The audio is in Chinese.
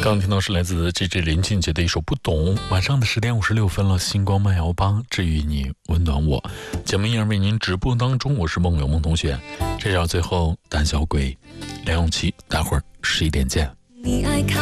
刚听到是来自 JJ 林俊杰的一首《不懂》。晚上的10点56分了，星光慢摇吧，治愈你，温暖我。节目依然为您直播当中，我是梦有梦同学。这要最后胆小鬼梁咏琪，待会儿11点见。你爱看